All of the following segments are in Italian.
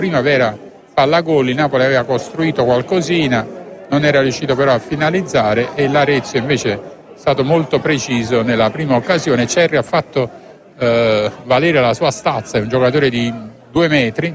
primavera pallagol, il Napoli aveva costruito qualcosina, non era riuscito però a finalizzare e l'Arezzo invece è stato molto preciso nella prima occasione. Cerri ha fatto valere la sua stazza, è un giocatore di 2 metri,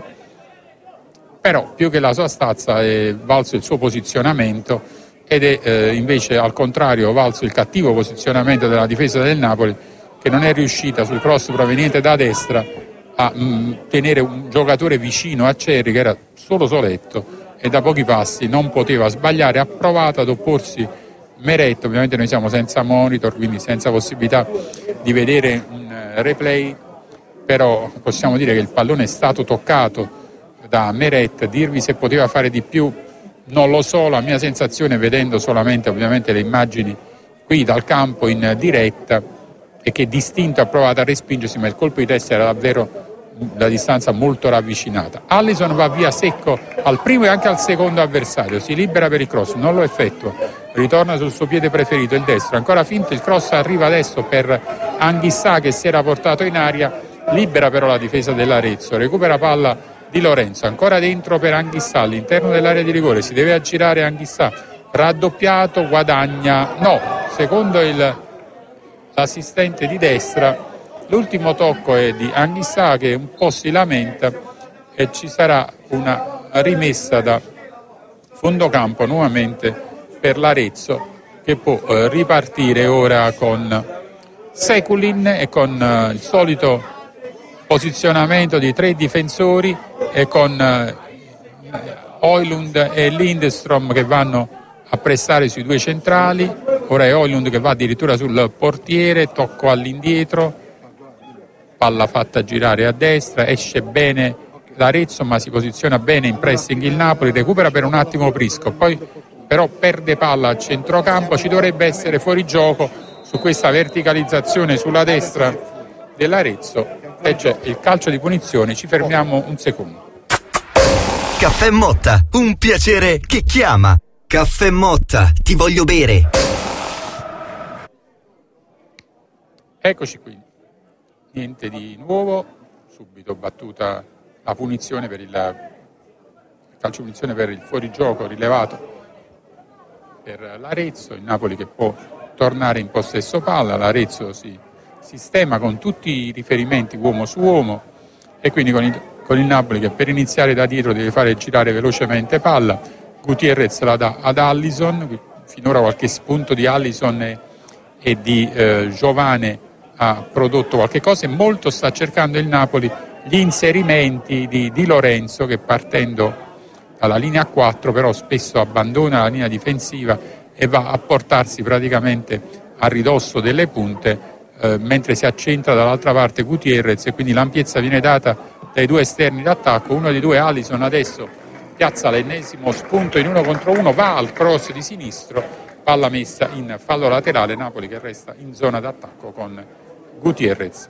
però più che la sua stazza è valso il suo posizionamento ed è invece al contrario valso il cattivo posizionamento della difesa del Napoli, che non è riuscita sul cross proveniente da destra a tenere un giocatore vicino a Cerri, che era solo soletto e da pochi passi non poteva sbagliare. Ha provato ad opporsi Meret, ovviamente noi siamo senza monitor, quindi senza possibilità di vedere un replay, però possiamo dire che il pallone è stato toccato da Meret. Dirvi se poteva fare di più non lo so, la mia sensazione vedendo solamente ovviamente le immagini qui dal campo in diretta è che distinto ha provato a respingersi, ma il colpo di testa era davvero da distanza molto ravvicinata. Alisson va via secco al primo e anche al secondo avversario, si libera per il cross, non lo effettua, ritorna sul suo piede preferito, il destro, ancora finto, il cross arriva adesso per Anghissà che si era portato in aria, libera però la difesa dell'Arezzo, recupera palla Di Lorenzo, ancora dentro per Anghissà all'interno dell'area di rigore, si deve aggirare Anghissà, raddoppiato, guadagna, no, secondo l'assistente di destra l'ultimo tocco è di Anghissà che un po' si lamenta e ci sarà una rimessa da fondo campo nuovamente per l'Arezzo, che può ripartire ora con Sekulin e con il solito posizionamento di 3 difensori e con Højlund e Lindström che vanno a pressare sui 2 centrali. Ora è Højlund che va addirittura sul portiere, tocco all'indietro, palla fatta girare a destra, esce bene l'Arezzo ma si posiziona bene in pressing il Napoli, recupera per un attimo Prisco, poi però perde palla a centrocampo, ci dovrebbe essere fuorigioco su questa verticalizzazione sulla destra dell'Arezzo e c'è il calcio di punizione. Ci fermiamo un secondo. Caffè Motta, un piacere che chiama. Caffè Motta, ti voglio bere. Eccoci qui, niente di nuovo, subito battuta la punizione per il calcio punizione per il fuorigioco rilevato per l'Arezzo, il Napoli che può tornare in possesso palla, l'Arezzo si sistema con tutti i riferimenti uomo su uomo e quindi con il Napoli che per iniziare da dietro deve fare girare velocemente palla. Gutierrez la dà ad Alisson, finora qualche spunto di Alisson e di Giovane ha prodotto qualche cosa e molto sta cercando il Napoli gli inserimenti di Lorenzo, che partendo dalla linea 4 però spesso abbandona la linea difensiva e va a portarsi praticamente a ridosso delle punte, mentre si accentra dall'altra parte Gutierrez e quindi l'ampiezza viene data dai 2 esterni d'attacco. Uno dei 2, Alisson, adesso piazza l'ennesimo spunto in 1 contro 1, va al cross di sinistro, palla messa in fallo laterale, Napoli che resta in zona d'attacco con Gutierrez.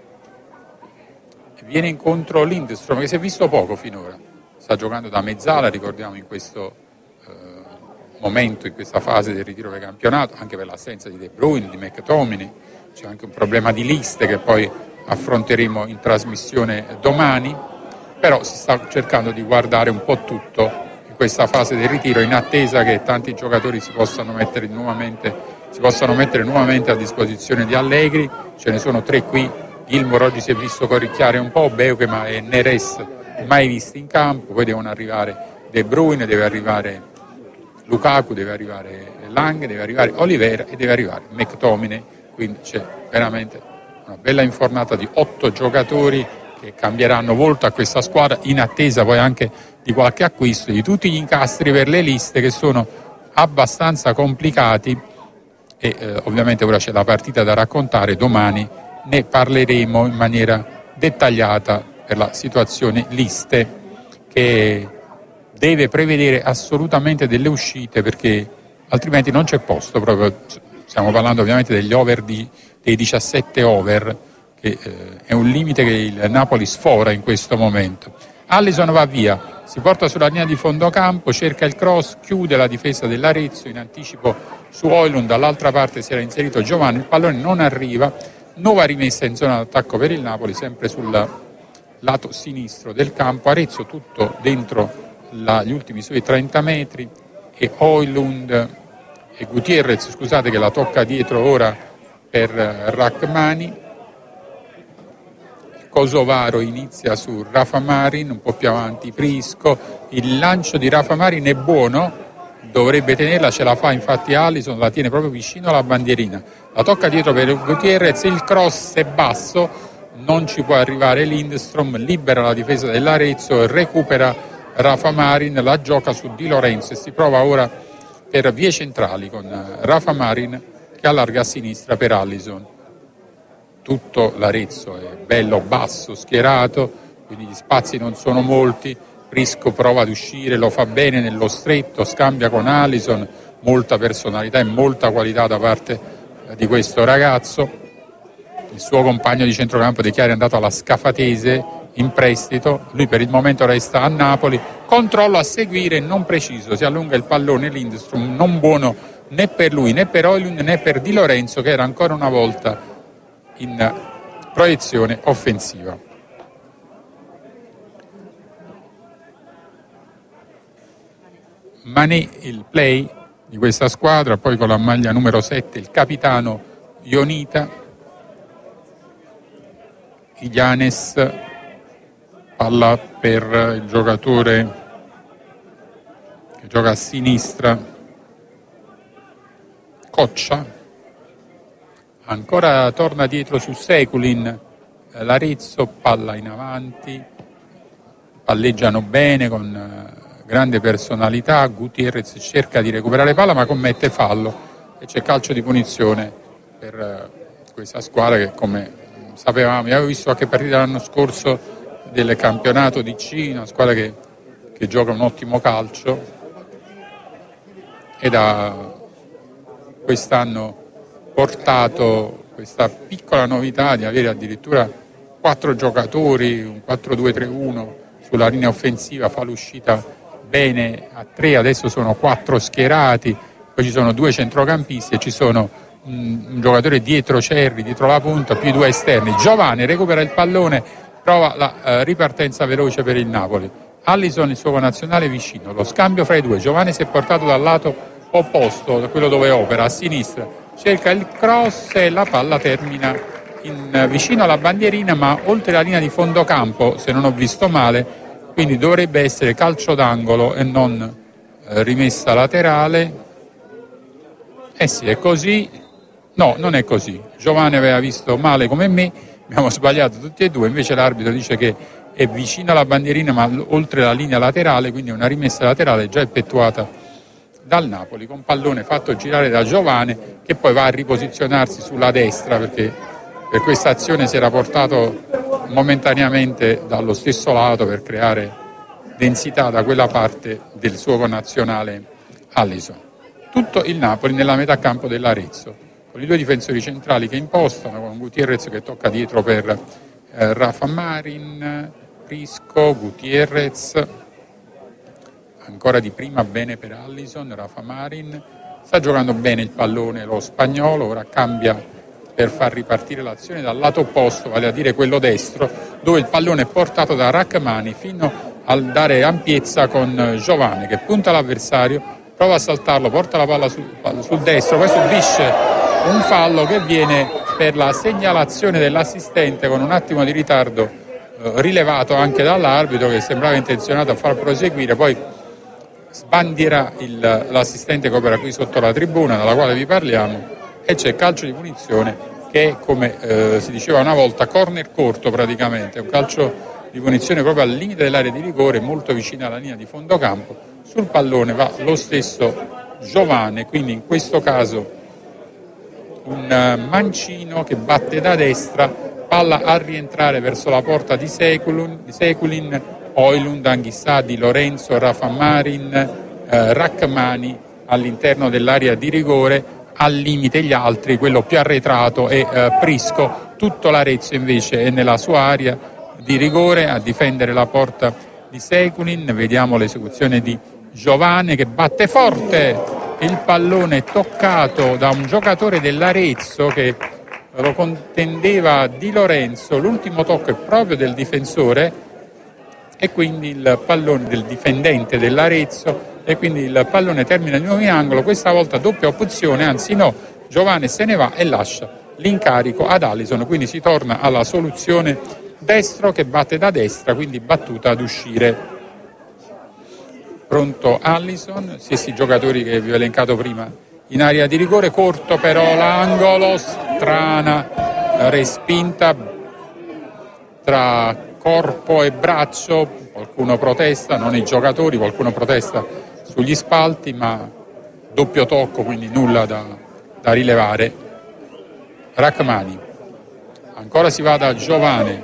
Viene incontro Lindström che si è visto poco finora, sta giocando da mezzala, ricordiamo in questo momento, in questa fase del ritiro del campionato, anche per l'assenza di De Bruyne, di McTominay, c'è anche un problema di liste che poi affronteremo in trasmissione domani, però si sta cercando di guardare un po' tutto in questa fase del ritiro in attesa che tanti giocatori si possano mettere nuovamente a disposizione di Allegri. Ce ne sono 3 qui, Gilmour oggi si è visto corricchiare un po', Beukema e Neres mai visti in campo, poi devono arrivare De Bruyne, deve arrivare Lukaku, deve arrivare Lang, deve arrivare Oliveira e deve arrivare McTominay, quindi c'è veramente una bella infornata di 8 giocatori che cambieranno volto a questa squadra, in attesa poi anche di qualche acquisto, di tutti gli incastri per le liste che sono abbastanza complicati e ovviamente ora c'è la partita da raccontare, domani ne parleremo in maniera dettagliata per la situazione liste che deve prevedere assolutamente delle uscite perché altrimenti non c'è posto proprio. Stiamo parlando ovviamente degli over dei 17 over, che è un limite che il Napoli sfora in questo momento. Alisson va via, si porta sulla linea di fondo campo, cerca il cross, chiude la difesa dell'Arezzo in anticipo su Højlund, dall'altra parte si era inserito Giovanni, il pallone non arriva, nuova rimessa in zona d'attacco per il Napoli, sempre sul lato sinistro del campo. Arezzo tutto dentro gli ultimi suoi 30 metri e Højlund e Gutierrez, scusate, che la tocca dietro ora per Rahmani. Kosovaro inizia su Rafa Marin, un po' più avanti Prisco. Il lancio di Rafa Marin è buono, dovrebbe tenerla, ce la fa infatti Allison, la tiene proprio vicino alla bandierina. La tocca dietro per Gutierrez, il cross è basso, non ci può arrivare Lindstrom, libera la difesa dell'Arezzo, recupera Rafa Marin, la gioca su Di Lorenzo e si prova ora per vie centrali con Rafa Marin che allarga a sinistra per Allison. Tutto l'Arezzo è bello basso, schierato, quindi gli spazi non sono molti. Prisco prova ad uscire, lo fa bene nello stretto, scambia con Allison, molta personalità e molta qualità da parte di questo ragazzo. Il suo compagno di centrocampo De Chiari è andato alla Scafatese in prestito, lui per il momento resta a Napoli. Controllo a seguire, non preciso, si allunga il pallone Lindstrom, non buono né per lui né per Højlund né per Di Lorenzo, che era ancora una volta in proiezione offensiva. Mané il play di questa squadra, poi con la maglia numero 7 il capitano Ionita. Illanes, palla per il giocatore che gioca a sinistra, Coccia. Ancora torna dietro su Sekulin, l'Arezzo, palla in avanti, palleggiano bene con grande personalità. Gutierrez cerca di recuperare palla ma commette fallo e c'è calcio di punizione per questa squadra che, come sapevamo, io avevo visto qualche partita l'anno scorso del campionato DC, una squadra che gioca un ottimo calcio e da quest'anno portato questa piccola novità di avere addirittura 4 giocatori, un 4-2-3-1 sulla linea offensiva, fa l'uscita bene a 3, adesso sono 4 schierati, poi ci sono 2 centrocampisti e ci sono un giocatore dietro Cerri, dietro la punta, più 2 esterni. Giovane recupera il pallone, prova la ripartenza veloce per il Napoli. Allison, il suo connazionale, vicino, lo scambio fra i due. Giovane si è portato dal lato opposto, da quello dove opera, a sinistra, cerca il cross e la palla termina vicino alla bandierina ma oltre la linea di fondo campo, se non ho visto male, quindi dovrebbe essere calcio d'angolo e non rimessa laterale. Sì, è così. No, non è così. Giovane aveva visto male come me, abbiamo sbagliato tutti e due, invece l'arbitro dice che è vicino alla bandierina ma oltre la linea laterale, quindi una rimessa laterale già effettuata dal Napoli, con pallone fatto girare da Giovane che poi va a riposizionarsi sulla destra perché per questa azione si era portato momentaneamente dallo stesso lato per creare densità da quella parte del suo connazionale Allison. Tutto il Napoli nella metà campo dell'Arezzo, con i 2 difensori centrali che impostano, con Gutierrez che tocca dietro per Rafa Marin, Prisco, Gutierrez, ancora di prima bene per Allison, Rafa Marin, sta giocando bene il pallone lo spagnolo, ora cambia per far ripartire l'azione dal lato opposto, vale a dire quello destro, dove il pallone è portato da Rahmani fino a dare ampiezza con Giovane che punta l'avversario, prova a saltarlo, porta la palla sul destro, poi subisce un fallo che viene per la segnalazione dell'assistente con un attimo di ritardo rilevato anche dall'arbitro che sembrava intenzionato a far proseguire, poi sbandiera l'assistente che opera qui sotto la tribuna dalla quale vi parliamo e c'è calcio di punizione che è, come si diceva una volta, corner corto praticamente, un calcio di punizione proprio al limite dell'area di rigore, molto vicino alla linea di fondo campo. Sul pallone va lo stesso Giovane, quindi in questo caso un mancino che batte da destra, palla a rientrare verso la porta di Sekulin, Højlund, Anghissà, Di Lorenzo, Rafa Marin, Rahmani all'interno dell'area di rigore, al limite gli altri, quello più arretrato è Prisco. Tutto l'Arezzo invece è nella sua area di rigore a difendere la porta di Sekulin. Vediamo l'esecuzione di Giovane che batte forte il pallone toccato da un giocatore dell'Arezzo che lo contendeva Di Lorenzo, l'ultimo tocco è proprio del difensore e quindi il pallone del difendente dell'Arezzo, e quindi il pallone termina di nuovo in angolo, questa volta doppia opzione, anzi no, Giovane se ne va e lascia l'incarico ad Alisson, quindi si torna alla soluzione destro che batte da destra, quindi battuta ad uscire. Pronto Alisson, stessi giocatori che vi ho elencato prima in area di rigore, corto però l'angolo, strana respinta tra corpo e braccio, qualcuno protesta, non i giocatori, qualcuno protesta sugli spalti, ma doppio tocco, quindi nulla da rilevare. Rachmani, ancora si va da Giovane,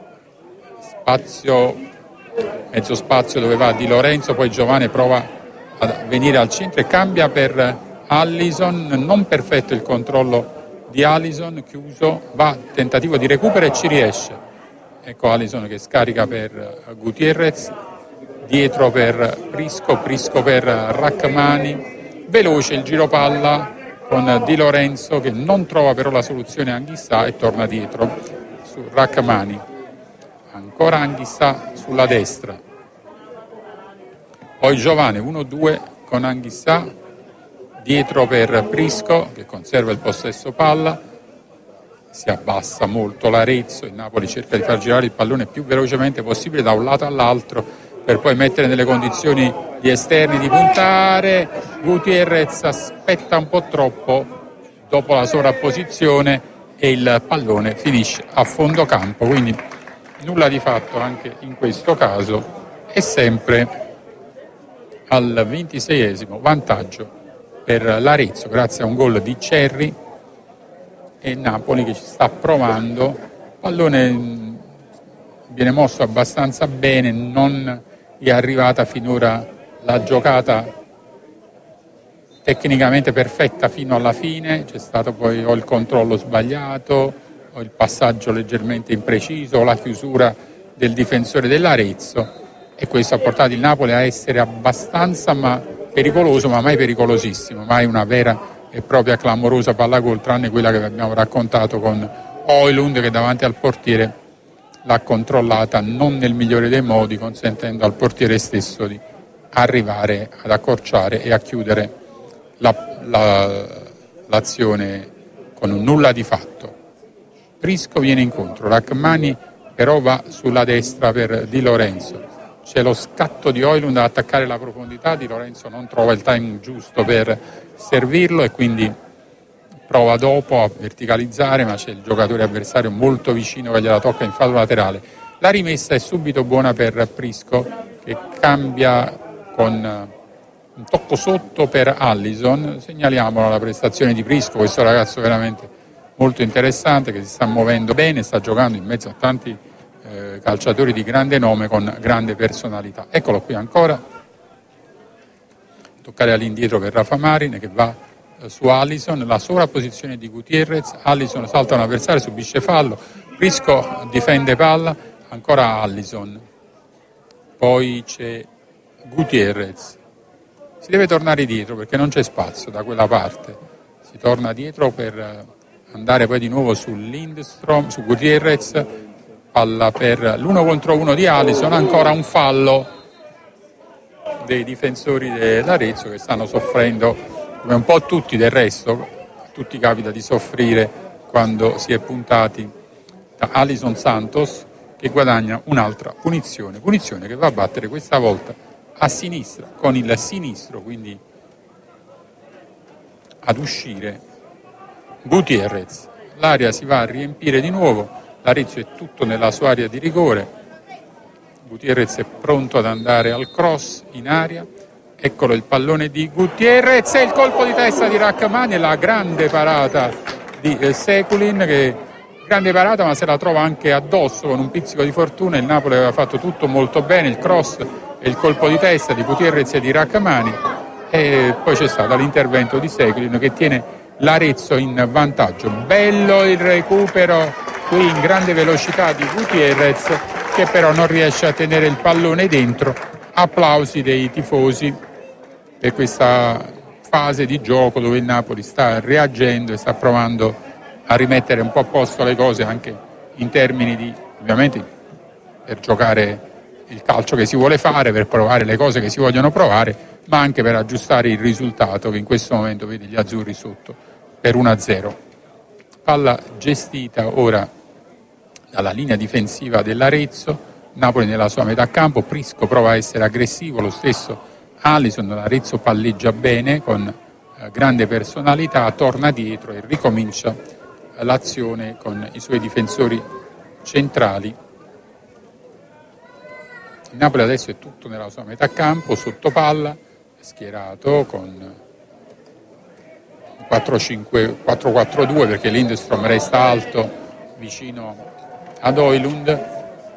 mezzo spazio dove va Di Lorenzo, poi Giovane prova a venire al centro e cambia per Alisson, non perfetto il controllo di Alisson, chiuso, va tentativo di recupero e ci riesce. Ecco Alisson che scarica per Gutierrez, dietro per Prisco per Rachmani, veloce il giro palla con Di Lorenzo che non trova però la soluzione Anghissà e torna dietro su Rachmani. Ancora Anghissà sulla destra, poi Giovane 1-2 con Anghissà, dietro per Prisco che conserva il possesso palla, si abbassa molto l'Arezzo, il Napoli cerca di far girare il pallone più velocemente possibile da un lato all'altro per poi mettere nelle condizioni gli esterni di puntare. Gutierrez aspetta un po' troppo dopo la sovrapposizione e il pallone finisce a fondo campo, quindi nulla di fatto anche in questo caso, e sempre al 26esimo vantaggio per l'Arezzo grazie a un gol di Cerri e Napoli che ci sta provando. Pallone viene mosso abbastanza bene, non è arrivata finora la giocata tecnicamente perfetta fino alla fine, c'è stato poi o il controllo sbagliato o il passaggio leggermente impreciso o la chiusura del difensore dell'Arezzo, e questo ha portato il Napoli a essere abbastanza pericoloso, ma mai pericolosissimo, mai una vera e propria clamorosa palla gol, tranne quella che vi abbiamo raccontato con Højlund che davanti al portiere l'ha controllata non nel migliore dei modi, consentendo al portiere stesso di arrivare ad accorciare e a chiudere l'azione con un nulla di fatto. Prisco viene incontro, Rachmani però va sulla destra per Di Lorenzo. C'è lo scatto di Højlund ad attaccare la profondità, Di Lorenzo non trova il timing giusto per servirlo e quindi prova dopo a verticalizzare, ma c'è il giocatore avversario molto vicino che gliela tocca in fallo laterale. La rimessa è subito buona per Prisco che cambia con un tocco sotto per Alisson. Segnaliamo la prestazione di Prisco, questo ragazzo veramente molto interessante che si sta muovendo bene, sta giocando in mezzo a tanti calciatori di grande nome con grande personalità. Eccolo qui ancora, toccare all'indietro per Rafa Marin che va su Alisson, la sovrapposizione di Gutierrez, Alisson salta un avversario, subisce fallo, Prisco difende palla, ancora Alisson, poi c'è Gutierrez, si deve tornare dietro perché non c'è spazio da quella parte, si torna dietro per andare poi di nuovo su Lindstrom, su Gutierrez, palla per l'1 contro 1 di Alisson, ancora un fallo dei difensori dell'Arezzo che stanno soffrendo, come un po' tutti del resto, a tutti capita di soffrire quando si è puntati da Alisson Santos che guadagna un'altra punizione che va a battere questa volta a sinistra, con il sinistro, quindi ad uscire Gutierrez. L'area si va a riempire di nuovo, l'Arezzo è tutto nella sua area di rigore, Gutierrez è pronto ad andare al cross in aria, eccolo il pallone di Gutierrez e il colpo di testa di Rachmani e la grande parata di Sekulin, che grande parata ma se la trova anche addosso con un pizzico di fortuna. Il Napoli aveva fatto tutto molto bene, il cross e il colpo di testa di Gutierrez e di Rachmani, e poi c'è stato l'intervento di Sekulin che tiene l'Arezzo in vantaggio. Bello il recupero qui in grande velocità di Gutierrez che però non riesce a tenere il pallone dentro. Applausi dei tifosi per questa fase di gioco dove il Napoli sta reagendo e sta provando a rimettere un po' a posto le cose anche in termini di, ovviamente, per giocare il calcio che si vuole fare, per provare le cose che si vogliono provare, ma anche per aggiustare il risultato che in questo momento vede gli azzurri sotto per 1-0. Palla gestita ora dalla linea difensiva dell'Arezzo, Napoli nella sua metà campo, Prisco prova a essere aggressivo, lo stesso Alisson, l'Arezzo palleggia bene con grande personalità, torna dietro e ricomincia l'azione con i suoi difensori centrali. Il Napoli adesso è tutto nella sua metà campo, sotto palla, schierato con 4-4-2 perché Lindström resta alto vicino ad Højlund.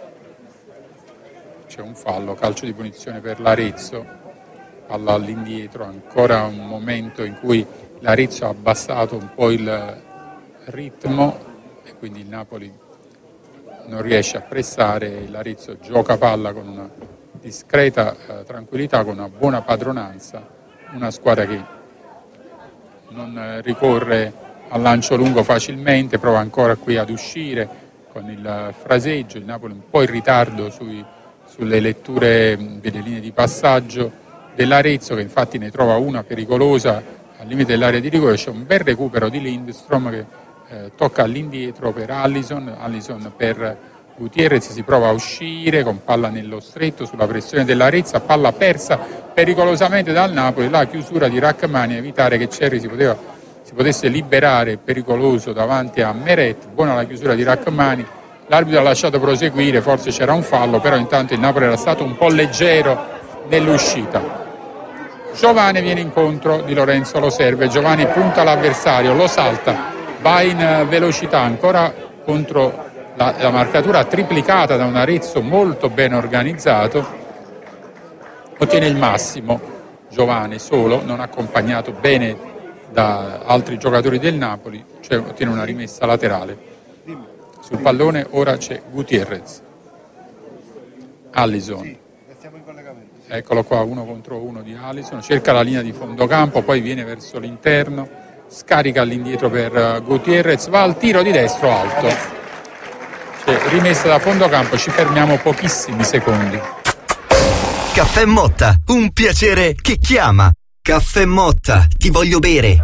C'è un fallo, calcio di punizione per l'Arezzo, palla all'indietro, ancora un momento in cui l'Arezzo ha abbassato un po' il ritmo e quindi il Napoli non riesce a pressare, l'Arezzo gioca palla con una discreta tranquillità, con una buona padronanza, una squadra che non ricorre al lancio lungo facilmente, prova ancora qui ad uscire con il fraseggio, il Napoli un po' in ritardo sulle letture delle linee di passaggio dell'Arezzo, che infatti ne trova una pericolosa al limite dell'area di rigore. C'è un bel recupero di Lindström che tocca all'indietro per Alisson per Gutierrez, si prova a uscire con palla nello stretto sulla pressione dell'Arezzo, palla persa pericolosamente dal Napoli, la chiusura di Rachmani a evitare che Cerri si potesse liberare, pericoloso davanti a Meret. Buona la chiusura di Rachmani, l'arbitro ha lasciato proseguire, forse c'era un fallo, però intanto il Napoli era stato un po' leggero nell'uscita. Giovane viene incontro di Lorenzo, lo serve, Giovani punta l'avversario, lo salta, va in velocità ancora contro la marcatura triplicata da un Arezzo molto ben organizzato, ottiene il massimo Giovani solo, non accompagnato bene da altri giocatori del Napoli, cioè ottiene una rimessa laterale. Sul pallone ora c'è Gutierrez, Alisson, eccolo qua, 1 contro 1 di Alisson, cerca la linea di fondo campo, poi viene verso l'interno, scarica all'indietro per Gutierrez, va al tiro di destro alto, cioè, rimessa da fondo campo, ci fermiamo pochissimi secondi. Caffè Motta, un piacere che chiama. Caffè Motta, ti voglio bere.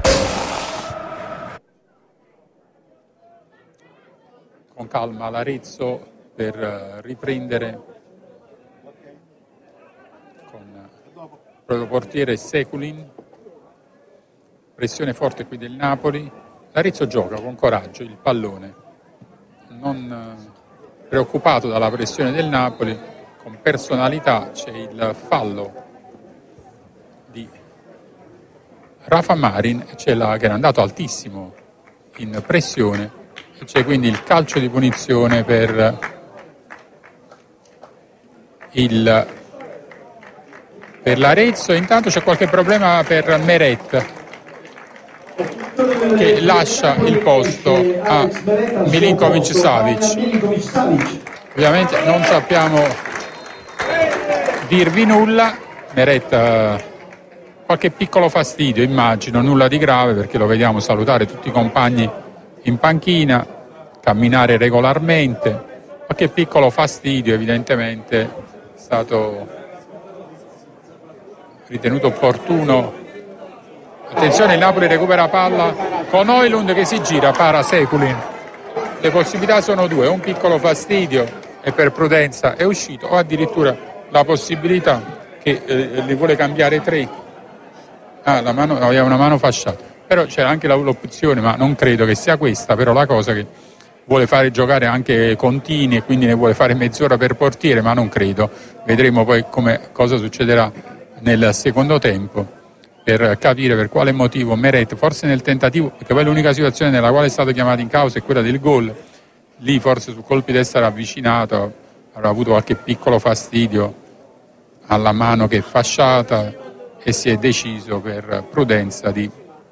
Con calma l'Arezzo per riprendere con il proprio portiere Sekulin. Pressione forte qui del Napoli. L'Arezzo gioca con coraggio il pallone, non preoccupato dalla pressione del Napoli, con personalità. C'è il fallo di Rafa Marin, che era andato altissimo in pressione. C'è quindi il calcio di punizione per l'Arezzo. Intanto c'è qualche problema per Meret, che lascia il posto a Milinković-Savić. Ovviamente non sappiamo dirvi nulla. Meret qualche piccolo fastidio, immagino, nulla di grave, perché lo vediamo salutare tutti i compagni in panchina, camminare regolarmente. Qualche piccolo fastidio, evidentemente è stato ritenuto opportuno. Attenzione, il Napoli recupera palla con Højlund che si gira, para Sekulin. Le possibilità sono due, un piccolo fastidio e per prudenza è uscito, o addirittura la possibilità che li vuole cambiare 3. La mano, aveva una mano fasciata. Però c'era anche l'opzione, ma non credo che sia questa, però la cosa che vuole fare giocare anche Contini e quindi ne vuole fare mezz'ora per portiere, ma non credo. Vedremo poi cosa succederà nel secondo tempo per capire per quale motivo Meret, forse nel tentativo, perché poi l'unica situazione nella quale è stato chiamato in causa è quella del gol, lì forse su colpi d'essere avvicinato, avrà avuto qualche piccolo fastidio alla mano che è fasciata e si è deciso per prudenza di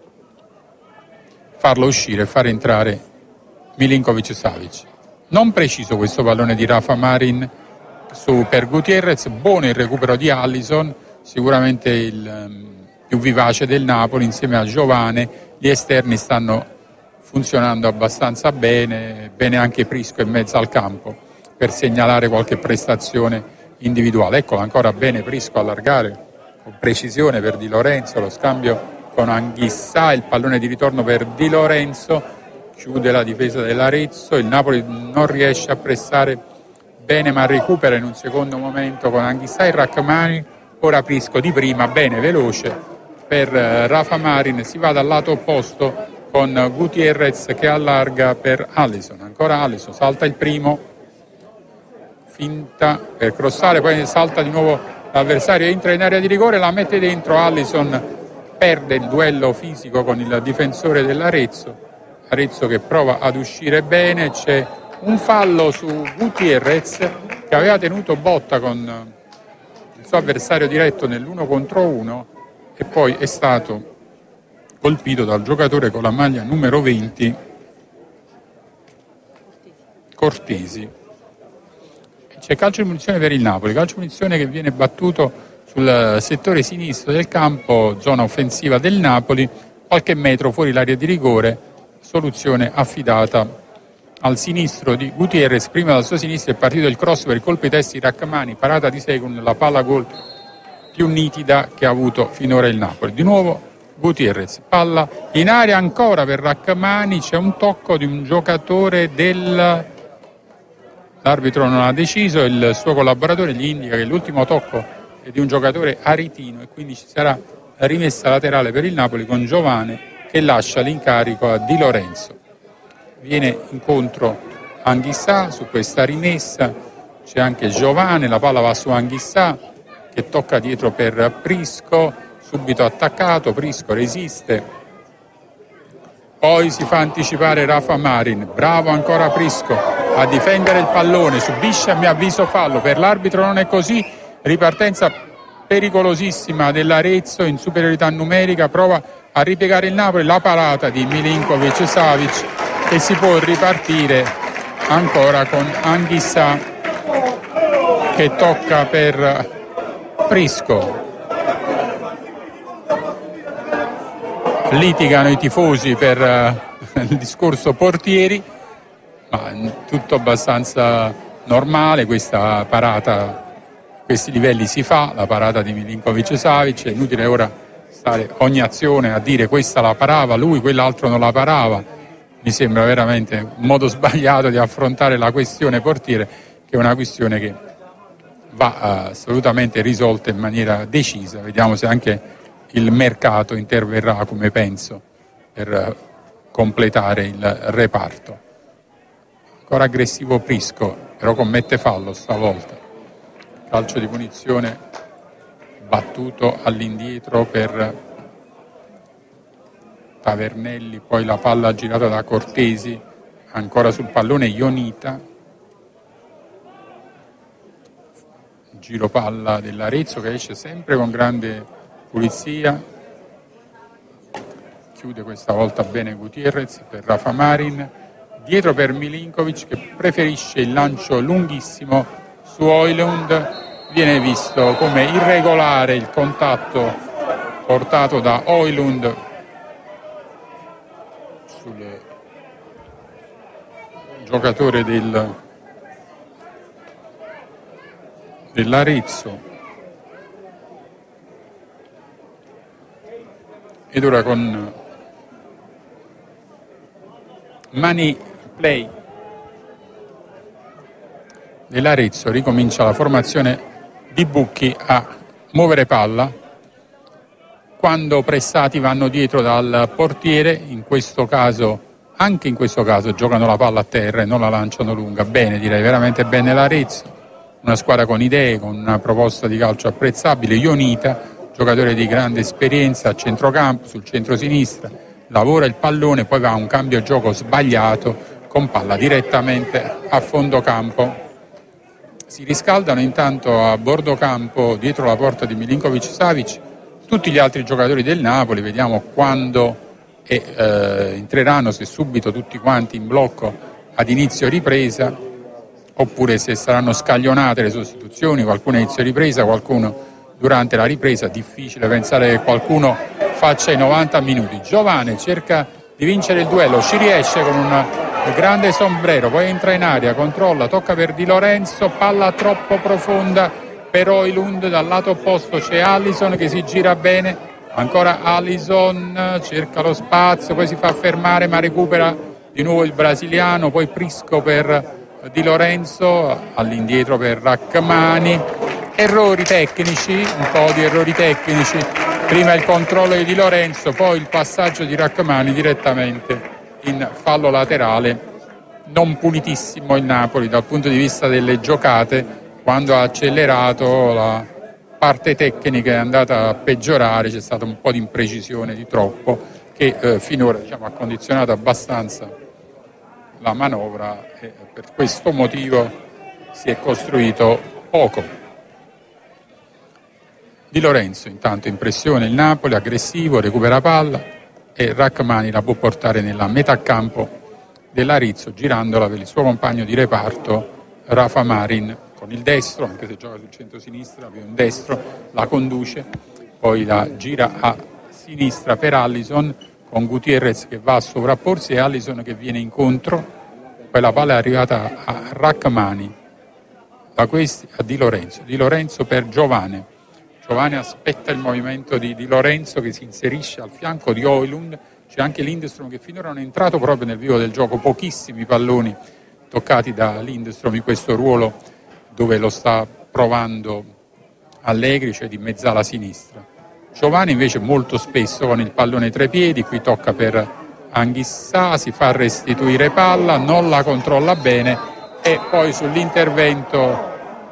farlo uscire e far entrare Milinković-Savić. Non preciso questo pallone di Rafa Marin per Gutierrez, buono il recupero di Alisson, sicuramente il più vivace del Napoli insieme a Giovane. Gli esterni stanno funzionando abbastanza bene anche Prisco in mezzo al campo per segnalare qualche prestazione individuale. Eccolo ancora bene Prisco allargare con precisione per Di Lorenzo, lo scambio con Anghissà, il pallone di ritorno per Di Lorenzo, chiude la difesa dell'Arezzo, il Napoli non riesce a pressare bene ma recupera in un secondo momento con Anghissà e Rrahmani, ora Prisco di prima, bene veloce per Rafa Marin, si va dal lato opposto con Gutierrez che allarga per Alisson, ancora Alisson, salta il primo, finta per crossare, poi salta di nuovo l'avversario, entra in area di rigore, la mette dentro, Alisson perde il duello fisico con il difensore dell'Arezzo, Arezzo che prova ad uscire bene, c'è un fallo su Gutierrez che aveva tenuto botta con il suo avversario diretto nell'1 contro 1 e poi è stato colpito dal giocatore con la maglia numero 20 Cortesi. C'è calcio di punizione per il Napoli, calcio di punizione che viene battuto sul settore sinistro del campo, zona offensiva del Napoli, qualche metro fuori l'area di rigore, soluzione affidata al sinistro di Gutierrez, prima dalla sua sinistra è partito il cross per il colpo di testa di Rrahmani, parata di Secund, la palla gol più nitida che ha avuto finora il Napoli. Di nuovo Gutierrez, palla in aria ancora per Rrahmani, c'è un tocco di un giocatore l'arbitro non ha deciso, il suo collaboratore gli indica che l'ultimo tocco è di un giocatore aretino e quindi ci sarà rimessa laterale per il Napoli con Giovane che lascia l'incarico a Di Lorenzo. Viene incontro Anghissà su questa rimessa, c'è anche Giovane, la palla va su Anghissà che tocca dietro per Prisco, subito attaccato, Prisco resiste, poi si fa anticipare Rafa Marin, bravo ancora Prisco a difendere il pallone, subisce a mio avviso fallo, per l'arbitro non è così, ripartenza pericolosissima dell'Arezzo in superiorità numerica, prova a ripiegare il Napoli, la parata di Milinkovic-Savic e si può ripartire ancora con Anghissà che tocca per Prisco. Litigano i tifosi per il discorso portieri, ma tutto abbastanza normale, questa parata a questi livelli si fa, la parata di Milinkovic-Savic, è inutile ora stare ogni azione a dire questa la parava lui, quell'altro non la parava, mi sembra veramente un modo sbagliato di affrontare la questione portiere, che è una questione che va assolutamente risolta in maniera decisa, vediamo se anche il mercato interverrà, come penso, per completare il reparto. Ancora aggressivo Prisco, però commette fallo stavolta. Calcio di punizione battuto all'indietro per Tavernelli, poi la palla girata da Cortesi, ancora sul pallone Ionita. Giro palla dell'Arezzo che esce sempre con grande pulizia, chiude questa volta bene Gutierrez per Rafa Marin, dietro per Milinkovic che preferisce il lancio lunghissimo su Højlund, viene visto come irregolare il contatto portato da Højlund sul giocatore dell'Arezzo. Ed ora con money play dell'Arezzo ricomincia la formazione di Bucchi a muovere palla quando pressati vanno dietro dal portiere, anche in questo caso giocano la palla a terra e non la lanciano lunga. Bene, direi veramente bene l'Arezzo, una squadra con idee, con una proposta di calcio apprezzabile. Ionita, giocatore di grande esperienza a centrocampo, sul centro-sinistra, lavora il pallone, poi va a un cambio gioco sbagliato con palla direttamente a fondo campo. Si riscaldano intanto a bordo campo, dietro la porta di Milinkovic-Savic, tutti gli altri giocatori del Napoli. Vediamo quando entreranno, se subito tutti quanti in blocco ad inizio ripresa, oppure se saranno scaglionate le sostituzioni, qualcuno a inizio ripresa, qualcuno durante la ripresa. Difficile pensare che qualcuno faccia i 90 minuti. Giovane cerca di vincere il duello, ci riesce con un grande sombrero, poi entra in aria, controlla, tocca per Di Lorenzo, palla troppo profonda per Højlund, dal lato opposto c'è Allison che si gira bene, ancora Allison, cerca lo spazio, poi si fa fermare ma recupera di nuovo il brasiliano, poi Prisco per Di Lorenzo, all'indietro per Rachmani, errori tecnici, un po' di errori tecnici, prima il controllo di Di Lorenzo, poi il passaggio di Rachmani direttamente in fallo laterale, non pulitissimo il Napoli dal punto di vista delle giocate, quando ha accelerato la parte tecnica è andata a peggiorare, c'è stata un po' di imprecisione di troppo che finora ha condizionato abbastanza la manovra e per questo motivo si è costruito poco. Di Lorenzo intanto in pressione il Napoli, aggressivo, recupera palla e Rachmani la può portare nella metà campo dell'Arezzo girandola per il suo compagno di reparto Rafa Marin con il destro, anche se gioca sul centro-sinistra, più un destro, la conduce, poi la gira a sinistra per Allison con Gutierrez che va a sovrapporsi e Allison che viene incontro, poi la palla è arrivata a Rachmani, da questi a Di Lorenzo per Giovane aspetta il movimento di Di Lorenzo che si inserisce al fianco di Højlund, c'è anche Lindström che finora non è entrato proprio nel vivo del gioco, pochissimi palloni toccati da Lindström in questo ruolo dove lo sta provando Allegri, cioè di mezzala sinistra. Giovane invece molto spesso con il pallone tra i piedi, qui tocca per Anguissa, si fa restituire palla, non la controlla bene e poi sull'intervento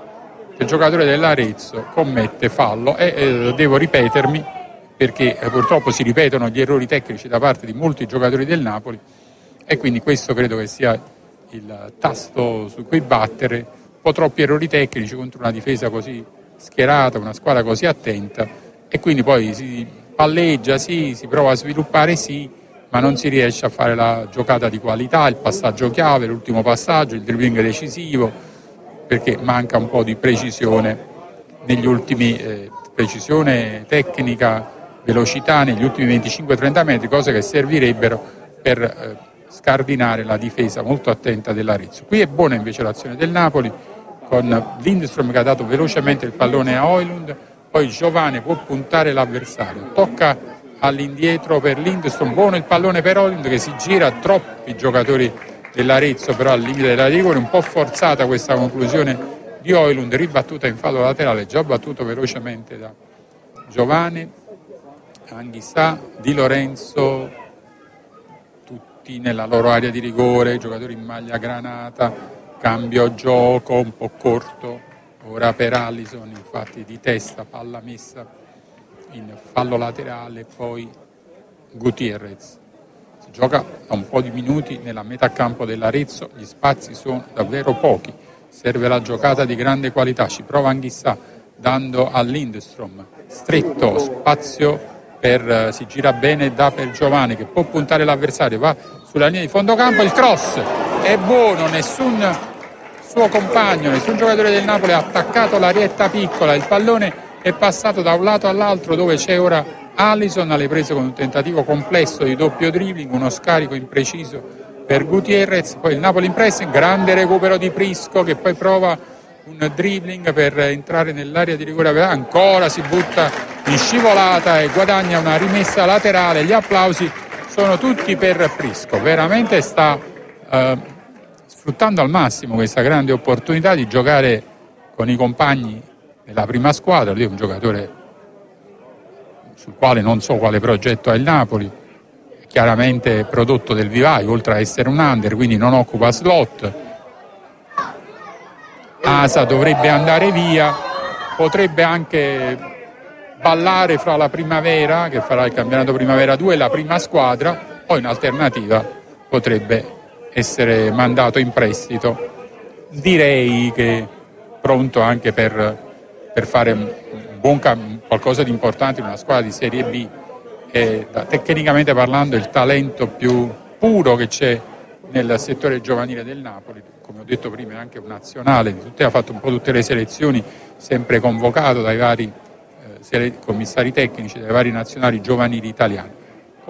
il giocatore dell'Arezzo commette fallo e devo ripetermi perché purtroppo si ripetono gli errori tecnici da parte di molti giocatori del Napoli e quindi questo credo che sia il tasto su cui battere, un po' troppi errori tecnici contro una difesa così schierata, una squadra così attenta e quindi poi si palleggia, sì, si prova a sviluppare, sì, ma non si riesce a fare la giocata di qualità, il passaggio chiave, l'ultimo passaggio, il dribbling decisivo, perché manca un po' di precisione negli ultimi, precisione tecnica, velocità negli ultimi 25-30 metri, cose che servirebbero per scardinare la difesa molto attenta dell'Arezzo. Qui è buona invece l'azione del Napoli, con Lindström che ha dato velocemente il pallone a Højlund, poi Giovane può puntare l'avversario, tocca all'indietro per Lindström, buono il pallone per Højlund che si gira, troppi giocatori dell'Arezzo però al limite della rigore, un po' forzata questa conclusione di Højlund, ribattuta in fallo laterale, già battuto velocemente da Giovane, Anguissa, Di Lorenzo, tutti nella loro area di rigore, giocatori in maglia granata, cambio gioco un po' corto, ora per Allison, infatti di testa, palla messa in fallo laterale, poi Gutierrez. Si gioca da un po' di minuti nella metà campo dell'Arezzo, gli spazi sono davvero pochi, serve la giocata di grande qualità, ci prova Anguissa dando a Lindström, stretto spazio si gira bene, dà per Giovane che può puntare l'avversario, va sulla linea di fondo campo, il cross è buono, nessun suo compagno, nessun giocatore del Napoli ha attaccato l'arietta piccola, il pallone è passato da un lato all'altro dove c'è ora Allison, alle prese con un tentativo complesso di doppio dribbling, uno scarico impreciso per Gutierrez, poi il Napoli in pressing, grande recupero di Prisco che poi prova un dribbling per entrare nell'area di rigore, ancora si butta in scivolata e guadagna una rimessa laterale, gli applausi sono tutti per Prisco, veramente sta sfruttando al massimo questa grande opportunità di giocare con i compagni della prima squadra, lui è un giocatore sul quale non so quale progetto ha il Napoli, è chiaramente prodotto del vivaio, oltre a essere un under, quindi non occupa slot. Asa dovrebbe andare via, potrebbe anche ballare fra la Primavera, che farà il campionato Primavera 2, e la prima squadra, o in alternativa potrebbe essere mandato in prestito. Direi che pronto anche per fare qualcosa di importante in una squadra di Serie B, è tecnicamente parlando il talento più puro che c'è nel settore giovanile del Napoli, come ho detto prima è anche un nazionale, ha fatto un po' tutte le selezioni, sempre convocato dai vari commissari tecnici, dai vari nazionali giovanili italiani.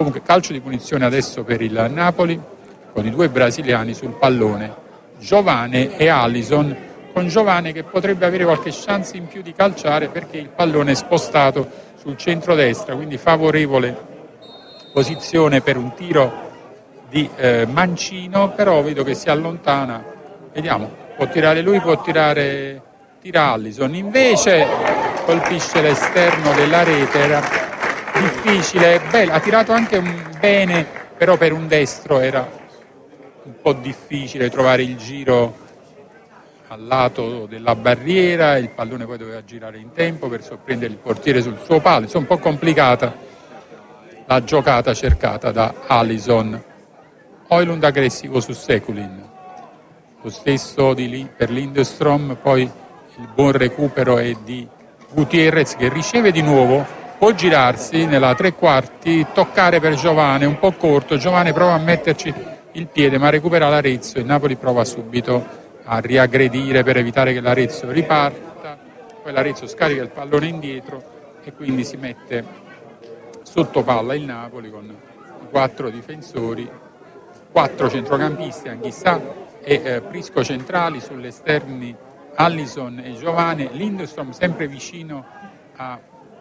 Comunque calcio di punizione adesso per il Napoli, con i due brasiliani sul pallone, Giovane e Alisson, con Giovane che potrebbe avere qualche chance in più di calciare perché il pallone è spostato sul centrodestra, quindi favorevole posizione per un tiro di Mancino, però vedo che si allontana, vediamo, può tirare lui, tira Alisson, invece colpisce l'esterno della rete, era difficile, ha tirato anche bene, però per un destro era un po' difficile trovare il giro al lato della barriera, il pallone poi doveva girare in tempo per sorprendere il portiere sul suo palo, insomma un po' complicata la giocata cercata da Alisson. Højlund aggressivo su Sekulin, lo stesso per Lindström, poi il buon recupero è di Gutiérrez che riceve di nuovo, può girarsi nella tre quarti, toccare per Giovane, un po' corto, Giovane prova a metterci il piede ma recupera l'Arezzo, il Napoli prova subito a riaggredire per evitare che l'Arezzo riparta, poi l'Arezzo scarica il pallone indietro e quindi si mette sotto palla il Napoli con i 4 difensori, 4 centrocampisti, Anghissà e Prisco centrali, sulle esterni Alisson e Giovane, Lindström sempre vicino a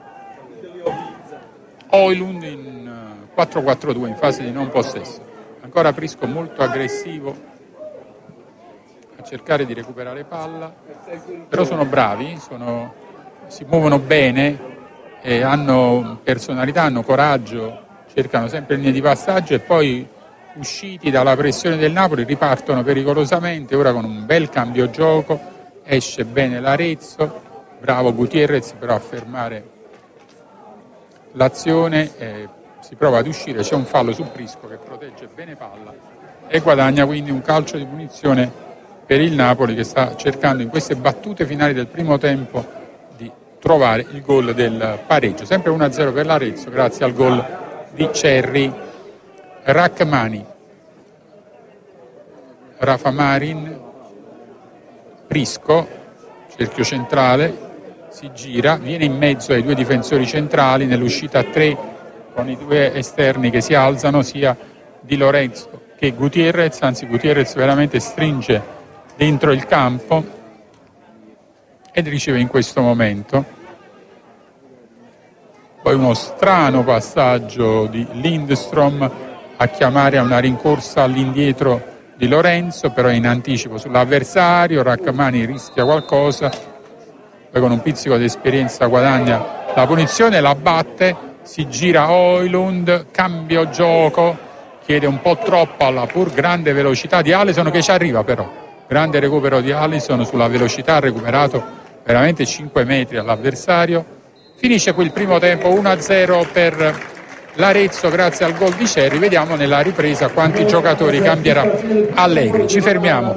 Højlund in 4-4-2 in fase di non possesso. Ancora Prisco molto aggressivo a cercare di recuperare palla, però sono bravi, si muovono bene, hanno personalità, hanno coraggio, cercano sempre linee di passaggio e poi usciti dalla pressione del Napoli ripartono pericolosamente, ora con un bel cambio gioco, esce bene l'Arezzo, bravo Gutiérrez però a fermare l'azione, si prova ad uscire, c'è un fallo su Prisco che protegge bene palla e guadagna quindi un calcio di punizione per il Napoli che sta cercando in queste battute finali del primo tempo di trovare il gol del pareggio, sempre 1-0 per l'Arezzo grazie al gol di Cerri. Rachmani, Rafa Marin, Prisco, cerchio centrale, si gira, viene in mezzo ai due difensori centrali nell'uscita a 3 con i due esterni che si alzano, sia Di Lorenzo che Gutiérrez, anzi Gutiérrez veramente stringe dentro il campo ed riceve in questo momento. Poi uno strano passaggio di Lindström a chiamare a una rincorsa all'indietro di Lorenzo, però è in anticipo sull'avversario, Rachmani rischia qualcosa, poi con un pizzico di esperienza guadagna la punizione, la batte, si gira Højlund, cambio gioco, chiede un po' troppo alla pur grande velocità di Alisson che ci arriva però, grande recupero di Alisson sulla velocità, ha recuperato veramente 5 metri all'avversario, finisce qui il primo tempo 1-0 per l'Arezzo grazie al gol di Cerri. Vediamo nella ripresa quanti giocatori cambierà Allegri. Ci fermiamo.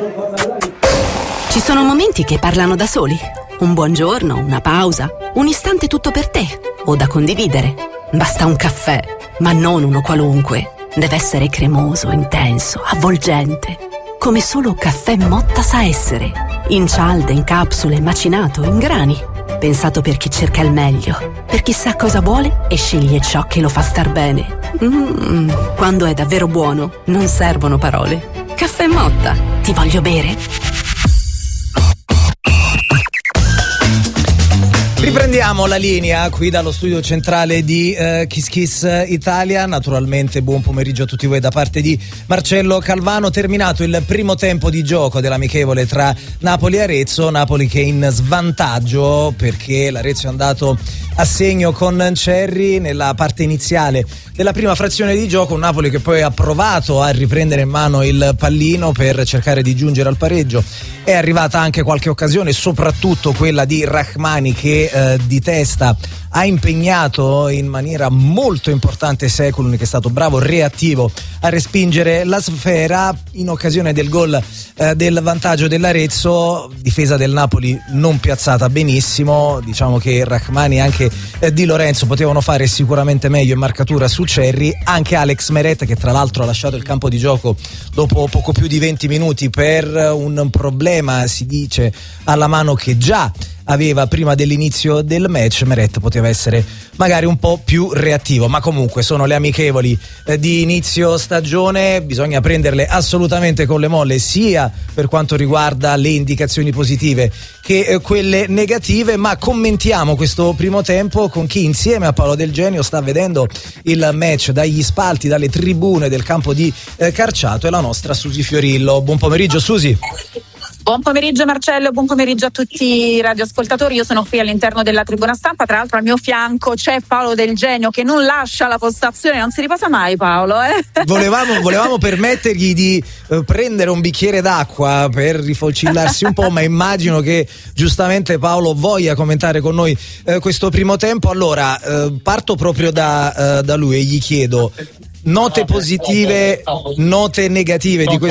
Ci sono momenti che parlano da soli. Un buongiorno, una pausa, un istante tutto per te o da condividere. Basta un caffè, ma non uno qualunque. Deve essere cremoso, intenso, avvolgente. Come solo Caffè Motta sa essere. In cialde, in capsule, macinato, in grani. Pensato per chi cerca il meglio, per chi sa cosa vuole e sceglie ciò che lo fa star bene. Quando è davvero buono, non servono parole. Caffè Motta, ti voglio bere? Riprendiamo la linea qui dallo studio centrale di Kiss Kiss Italia. Naturalmente buon pomeriggio a tutti voi da parte di Marcello Calvano. Terminato il primo tempo di gioco dell'amichevole tra Napoli e Arezzo, Napoli che è in svantaggio perché l'Arezzo è andato a segno con Cerri nella parte iniziale della prima frazione di gioco, un Napoli che poi ha provato a riprendere in mano il pallino per cercare di giungere al pareggio. È arrivata anche qualche occasione, soprattutto quella di Rachmani che di testa ha impegnato in maniera molto importante Sekulin, che è stato bravo, reattivo a respingere la sfera in occasione del gol del vantaggio dell'Arezzo. Difesa del Napoli non piazzata benissimo, diciamo che Rachmani e anche Di Lorenzo potevano fare sicuramente meglio in marcatura su Cerri, anche Alex Meret che tra l'altro ha lasciato il campo di gioco dopo poco più di 20 minuti per un problema, si dice, alla mano che già aveva prima dell'inizio del match, Meret poteva essere magari un po' più reattivo, ma comunque sono le amichevoli di inizio stagione, bisogna prenderle assolutamente con le molle, sia per quanto riguarda le indicazioni positive che quelle negative, ma commentiamo questo primo tempo con chi insieme a Paolo Del Genio sta vedendo il match dagli spalti, dalle tribune del campo di Carciato, è la nostra Susi Fiorillo. Buon pomeriggio Susi. Buon pomeriggio Marcello, buon pomeriggio a tutti i radioascoltatori. Io sono qui all'interno della tribuna stampa, tra l'altro al mio fianco c'è Paolo Del Genio che non lascia la postazione, non si riposa mai Paolo. Volevamo permettergli di prendere un bicchiere d'acqua per rifocillarsi un po', ma immagino che giustamente Paolo voglia commentare con noi questo primo tempo. Allora parto proprio da lui e gli chiedo note positive, note negative di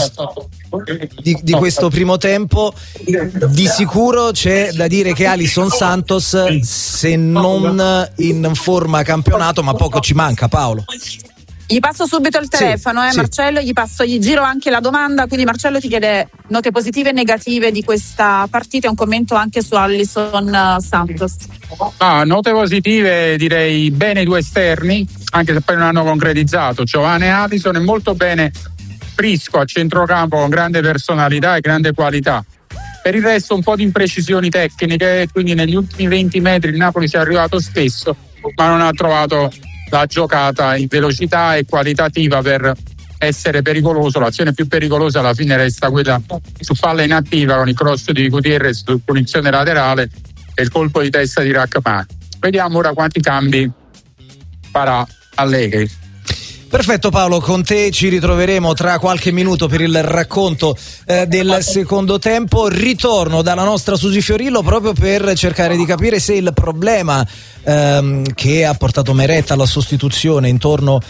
questo primo tempo. Di sicuro c'è da dire che Alison Santos, se non in forma campionato, ma poco ci manca, Paolo. Gli passo subito il telefono, sì. Marcello, gli giro anche la domanda, quindi Marcello ti chiede note positive e negative di questa partita e un commento anche su Alison Santos. Note positive direi bene i due esterni, anche se poi non hanno concretizzato, Giovanni e Alison, e molto bene Prisco a centrocampo con grande personalità e grande qualità. Per il resto un po' di imprecisioni tecniche, quindi negli ultimi 20 metri il Napoli si è arrivato spesso, ma non ha trovato la giocata in velocità e qualitativa per essere pericoloso. L'azione più pericolosa alla fine resta quella su palla inattiva con il cross di Gutierrez su punizione laterale e il colpo di testa di Rachmani. Vediamo ora quanti cambi farà Allegri. Perfetto Paolo, con te ci ritroveremo tra qualche minuto per il racconto del secondo tempo. Ritorno dalla nostra Susi Fiorillo proprio per cercare di capire se il problema che ha portato Meret alla sostituzione intorno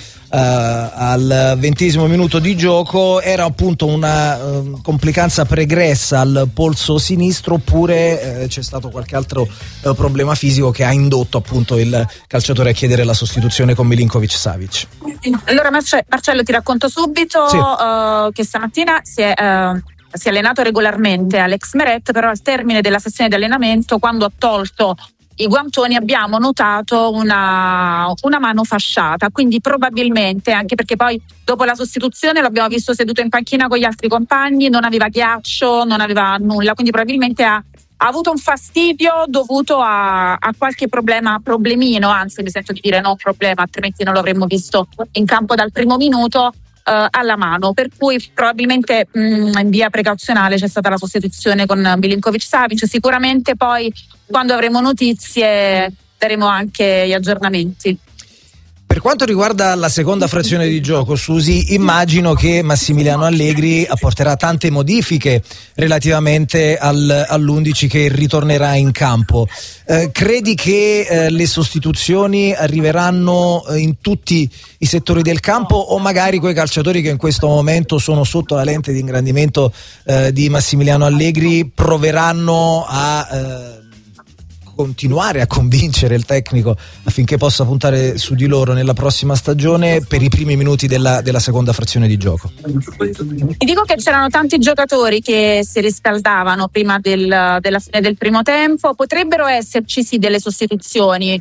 al 20° minuto di gioco era appunto una complicanza pregressa al polso sinistro, oppure c'è stato qualche altro problema fisico che ha indotto appunto il calciatore a chiedere la sostituzione con Milinkovic Savic. Allora Marcello, ti racconto subito che stamattina si è allenato regolarmente Alex Meret, però al termine della sessione di allenamento, quando ha tolto i guantoni, abbiamo notato una mano fasciata, quindi probabilmente, anche perché poi dopo la sostituzione l'abbiamo visto seduto in panchina con gli altri compagni, non aveva ghiaccio, non aveva nulla, quindi probabilmente ha avuto un fastidio dovuto a qualche problemino, anzi mi sento di dire no problema, altrimenti non lo avremmo visto in campo dal primo minuto, alla mano, per cui probabilmente in via precauzionale c'è stata la sostituzione con Milinkovic Savic. Sicuramente poi quando avremo notizie daremo anche gli aggiornamenti. Per quanto riguarda la seconda frazione di gioco, Susi, immagino che Massimiliano Allegri apporterà tante modifiche relativamente all'11 che ritornerà in campo. Credi che le sostituzioni arriveranno in tutti i settori del campo, o magari quei calciatori che in questo momento sono sotto la lente di ingrandimento di Massimiliano Allegri proveranno a continuare a convincere il tecnico affinché possa puntare su di loro nella prossima stagione per i primi minuti della seconda frazione di gioco? Ti dico che c'erano tanti giocatori che si riscaldavano prima della fine del primo tempo, potrebbero esserci sì delle sostituzioni.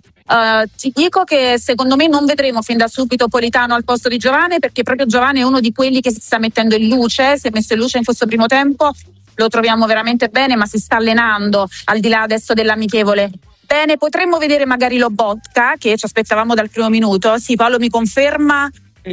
Ti dico che secondo me non vedremo fin da subito Politano al posto di Giovane, perché proprio Giovane è uno di quelli che si sta mettendo in luce, si è messo in luce in questo primo tempo. Lo troviamo veramente bene, ma si sta allenando al di là adesso dell'amichevole. Bene, potremmo vedere magari Lobotka, che ci aspettavamo dal primo minuto. Sì, Paolo mi conferma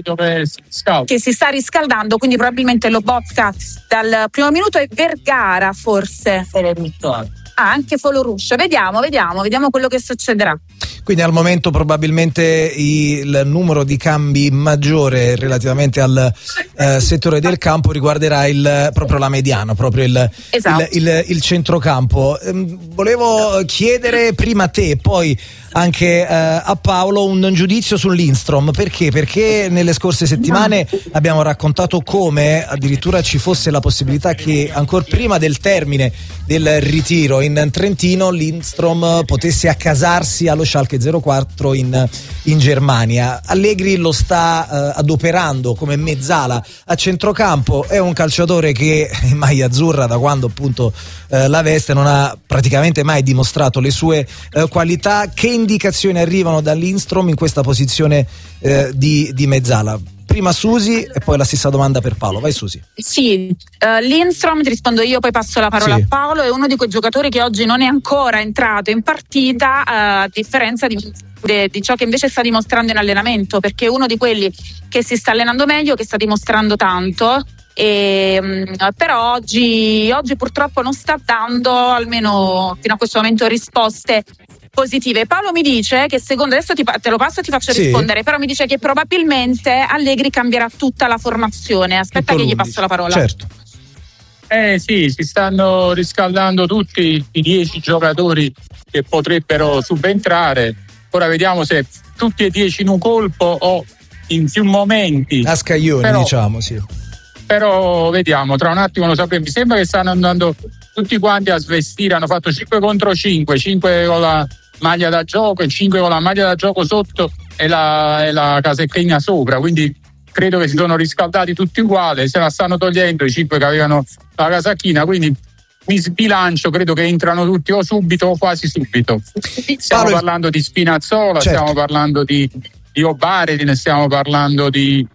che si sta riscaldando, quindi probabilmente Lobotka dal primo minuto, e Vergara forse. Anche Foloruscio. Vediamo quello che succederà. Quindi al momento probabilmente il numero di cambi maggiore relativamente al settore del campo riguarderà proprio la mediana, proprio il centrocampo. Volevo chiedere prima a te, poi anche a Paolo un giudizio su Lindstrom. Perché nelle scorse settimane abbiamo raccontato come addirittura ci fosse la possibilità che ancora prima del termine del ritiro in Trentino Lindstrom potesse accasarsi allo Schalke 04 in Germania. Allegri lo sta adoperando come mezzala a centrocampo, è un calciatore che in maglia azzurra, da quando appunto la veste, non ha praticamente mai dimostrato le sue qualità. Che indicazioni arrivano da Lindstrom in questa posizione di mezzala? Prima Susi e poi la stessa domanda per Paolo. Vai Susi. Sì, Lindstrom, ti rispondo io, poi passo la parola a Paolo. È uno di quei giocatori che oggi non è ancora entrato in partita, a differenza di ciò che invece sta dimostrando in allenamento, perché è uno di quelli che si sta allenando meglio, che sta dimostrando tanto. Però oggi purtroppo non sta dando, almeno fino a questo momento, risposte positive. Paolo mi dice che adesso te lo passo e ti faccio rispondere, però mi dice che probabilmente Allegri cambierà tutta la formazione. Aspetta che gli passo la parola. Certo. Sì, si stanno riscaldando tutti i 10 giocatori che potrebbero subentrare. Ora vediamo se tutti e 10 in un colpo o in più momenti. A scaglioni, diciamo, sì. Però vediamo, tra un attimo lo sapremo. Mi sembra che stanno andando tutti quanti a svestire, hanno fatto 5 contro 5 con la maglia da gioco e 5 con la maglia da gioco sotto e la casacchina sopra, quindi credo che si sono riscaldati tutti uguali, se la stanno togliendo i 5 che avevano la casacchina, quindi mi sbilancio, credo che entrano tutti o subito o quasi subito. Stiamo parlando di Spinazzola, stiamo parlando di Obaredin, stiamo parlando di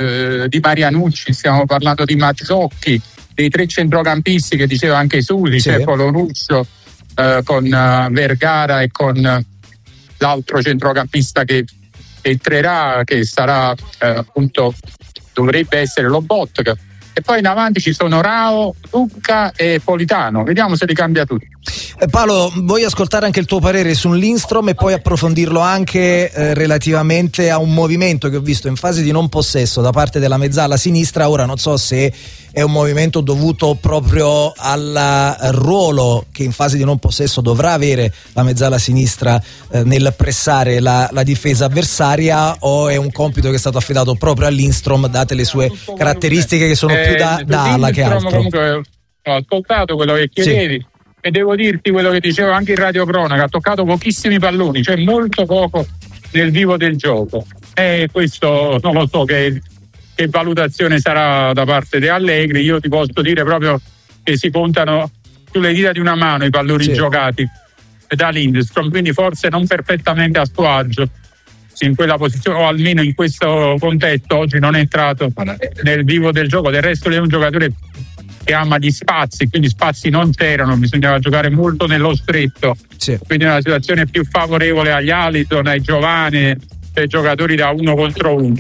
Marianucci, stiamo parlando di Mazzocchi, dei 3 centrocampisti che diceva anche Susi, Cepolo Russo, con Vergara e con l'altro centrocampista che entrerà, che sarà appunto, dovrebbe essere Lobotka. E poi in avanti ci sono Rao, Lucca e Politano. Vediamo se li cambia tutti. Paolo, voglio ascoltare anche il tuo parere su Lindstrom e poi approfondirlo anche relativamente a un movimento che ho visto in fase di non possesso da parte della mezzala sinistra. Ora non so se è un movimento dovuto proprio al ruolo che in fase di non possesso dovrà avere la mezzala sinistra nel pressare la difesa avversaria, o è un compito che è stato affidato proprio a Lindstrom date le sue caratteristiche che sono più da ala che altro. Comunque ho ascoltato quello che chiedevi e devo dirti quello che dicevo anche in radiocronaca, ha toccato pochissimi palloni, cioè molto poco nel vivo del gioco, e questo non lo so che valutazione sarà da parte di Allegri. Io ti posso dire proprio che si contano sulle dita di una mano i palloni giocati da Lindstrom, quindi forse non perfettamente a suo agio in quella posizione, o almeno in questo contesto oggi non è entrato nel vivo del gioco. Del resto lui è un giocatore che ama gli spazi, quindi spazi non c'erano, bisognava giocare molto nello stretto, quindi una situazione più favorevole agli Alisson, ai giovani, ai giocatori da 1 contro 1.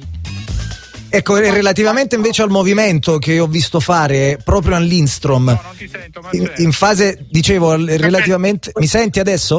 Ecco, relativamente invece al movimento che ho visto fare proprio a Lindstrom, non ti sento, in fase, dicevo, relativamente, mi senti adesso?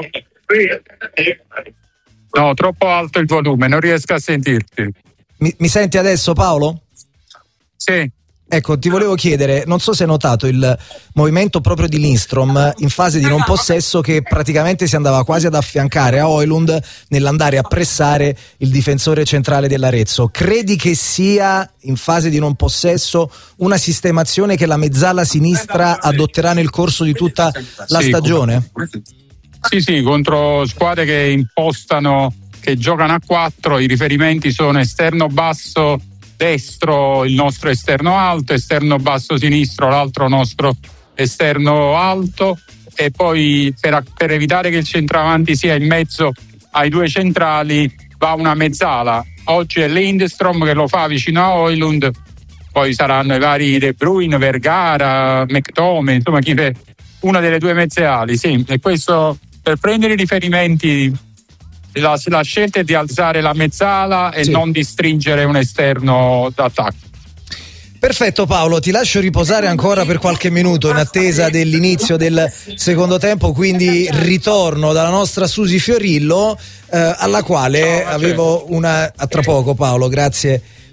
No, troppo alto il volume, non riesco a sentirti. Mi senti adesso, Paolo? Sì. Ecco, ti volevo chiedere, non so se hai notato il movimento proprio di Lindstrom in fase di non possesso, che praticamente si andava quasi ad affiancare a Højlund nell'andare a pressare il difensore centrale dell'Arezzo. Credi che sia in fase di non possesso una sistemazione che la mezzala sinistra adotterà nel corso di tutta la stagione? Sì, contro squadre che impostano, che giocano a 4, i riferimenti sono esterno basso destro il nostro esterno alto, esterno basso sinistro l'altro nostro esterno alto, e poi per evitare che il centravanti sia in mezzo ai 2 centrali va una mezzala. Oggi è Lindstrom che lo fa vicino a Højlund, poi saranno i vari De Bruyne, Vergara, McTominay, insomma una delle 2 mezze ali, e questo per prendere i riferimenti. La scelta è di alzare la mezzala e non di stringere un esterno d'attacco. Perfetto Paolo, ti lascio riposare ancora per qualche minuto in attesa dell'inizio del secondo tempo, quindi ritorno dalla nostra Susi Fiorillo alla quale avevo una... A tra poco Paolo, grazie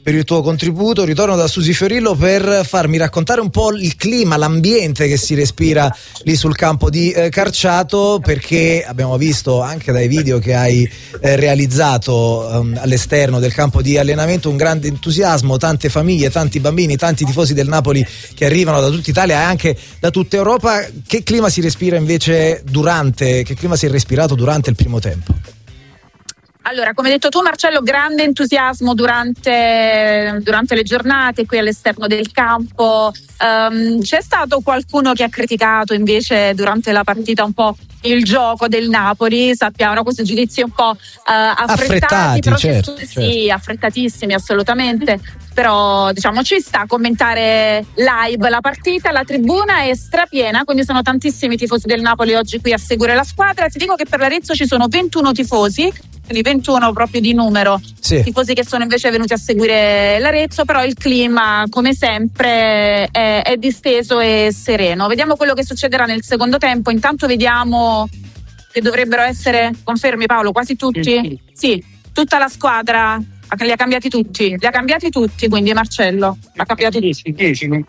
per il tuo contributo. Ritorno da Susi Fiorillo per farmi raccontare un po' il clima, l'ambiente che si respira lì sul campo di Carciato, perché abbiamo visto anche dai video che hai realizzato all'esterno del campo di allenamento un grande entusiasmo, tante famiglie, tanti bambini, tanti tifosi del Napoli che arrivano da tutta Italia e anche da tutta Europa. Che clima si respira invece che clima si è respirato durante il primo tempo? Allora, come hai detto tu Marcello, grande entusiasmo durante le giornate qui all'esterno del campo. C'è stato qualcuno che ha criticato invece durante la partita un po' il gioco del Napoli, sappiamo, questi giudizi un po' affrettati, però certo. Sì, affrettatissimi assolutamente, però diciamo ci sta a commentare live la partita. La tribuna è strapiena, quindi sono tantissimi tifosi del Napoli oggi qui a seguire la squadra. Ti dico che per l'Arezzo ci sono 21 tifosi, quindi 21 proprio di numero, sì. Tifosi che sono invece venuti a seguire l'Arezzo, però il clima come sempre è disteso e sereno. Vediamo quello che succederà nel secondo tempo. Intanto vediamo che dovrebbero essere, confermi Paolo, quasi tutti? Sì, tutta la squadra li ha cambiati tutti, quindi Marcello l'ha cambiati 10.